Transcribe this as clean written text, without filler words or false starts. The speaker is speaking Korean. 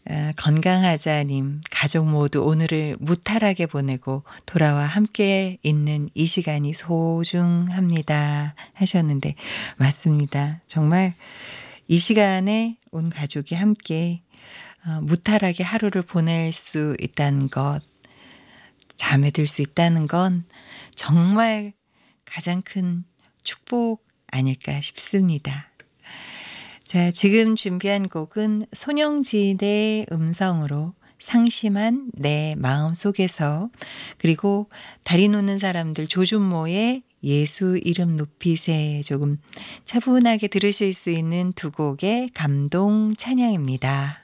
건강하자님, 가족 모두 오늘을 무탈하게 보내고 돌아와 함께 있는 이 시간이 소중합니다 하셨는데 맞습니다. 정말 이 시간에 온 가족이 함께 무탈하게 하루를 보낼 수 있다는 것, 잠에 들 수 있다는 건 정말 가장 큰 축복 아닐까 싶습니다. 자, 지금 준비한 곡은 손영진의 음성으로 상심한 내 마음 속에서, 그리고 다리 놓는 사람들 조준모의 예수 이름 높이세, 조금 차분하게 들으실 수 있는 두 곡의 감동 찬양입니다.